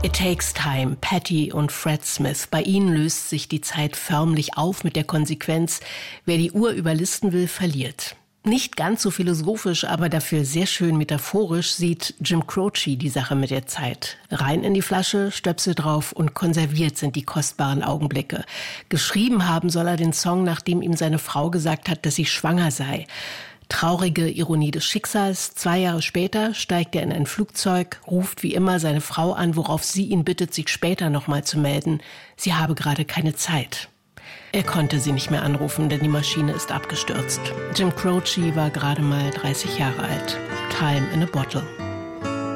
It Takes Time, Patti und Fred Smith. Bei ihnen löst sich die Zeit förmlich auf mit der Konsequenz, wer die Uhr überlisten will, verliert. Nicht ganz so philosophisch, aber dafür sehr schön metaphorisch sieht Jim Croce die Sache mit der Zeit. Rein in die Flasche, Stöpsel drauf und konserviert sind die kostbaren Augenblicke. Geschrieben haben soll er den Song, nachdem ihm seine Frau gesagt hat, dass sie schwanger sei. Traurige Ironie des Schicksals. 2 Jahre später steigt er in ein Flugzeug, ruft wie immer seine Frau an, worauf sie ihn bittet, sich später nochmal zu melden. Sie habe gerade keine Zeit. Er konnte sie nicht mehr anrufen, denn die Maschine ist abgestürzt. Jim Croce war gerade mal 30 Jahre alt. Time in a Bottle.